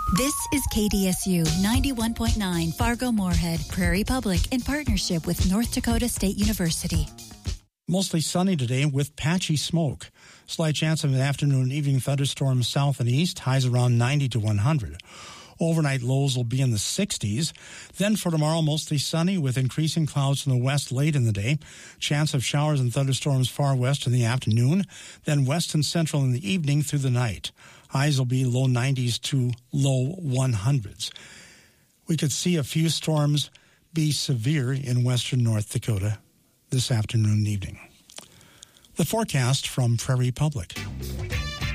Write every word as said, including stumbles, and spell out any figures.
This is K D S U ninety-one point nine Fargo-Moorhead, Prairie Public, in partnership with North Dakota State University. Mostly sunny today with patchy smoke. Slight chance of an afternoon and evening thunderstorms south and east, highs around ninety to one hundred. Overnight lows will be in the sixties. Then for tomorrow, mostly sunny with increasing clouds from the west late in the day. Chance of showers and thunderstorms far west in the afternoon. Then west and central in the evening through the night. Highs will be low nineties to low one hundreds. We could see a few storms be severe in western North Dakota this afternoon and evening. The forecast from Prairie Public.